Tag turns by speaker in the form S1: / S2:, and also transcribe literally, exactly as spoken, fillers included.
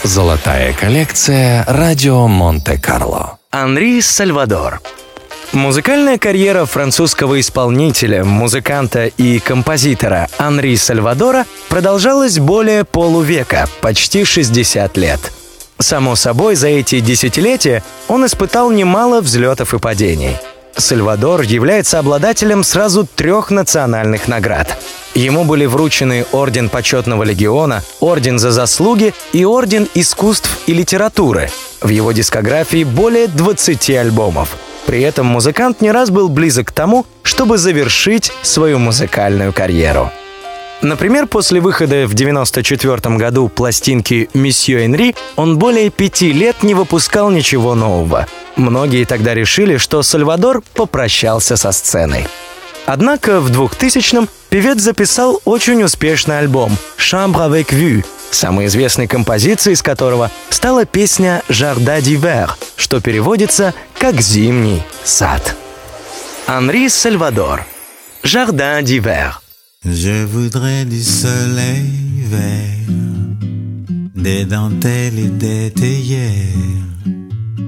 S1: Золотая коллекция «Радио Монте-Карло».
S2: Анри Сальвадор. Музыкальная карьера французского исполнителя, музыканта и композитора Анри Сальвадора продолжалась более полувека, почти шестьдесят лет. Само собой, за эти десятилетия он испытал немало взлетов и падений. Сальвадор является обладателем сразу трех национальных наград. Ему были вручены Орден Почетного Легиона, Орден за заслуги и Орден Искусств и Литературы. В его дискографии более двадцати альбомов. При этом музыкант не раз был близок к тому, чтобы завершить свою музыкальную карьеру. Например, после выхода в девяносто четвёртом году пластинки «Месье Энри» он более пяти лет не выпускал ничего нового. Многие тогда решили, что Сальвадор попрощался со сценой. Однако в двухтысячном певец записал очень успешный альбом «Chambre avec vue», самой известной композицией из которого стала песня «Jardin d'hiver», что переводится как «Зимний сад». Анри Сальвадор. «Jardin d'hiver».
S3: Je voudrais du soleil vert, des dentelles et des théières,